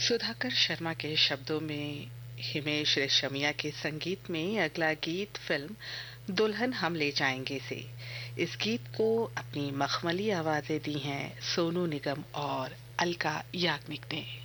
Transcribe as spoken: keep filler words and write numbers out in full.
सुधाकर शर्मा के शब्दों में हिमेश रेशमिया के संगीत में अगला गीत फिल्म दुल्हन हम ले जाएंगे से। इस गीत को अपनी मखमली आवाजें दी हैं सोनू निगम और अलका याग्निक ने।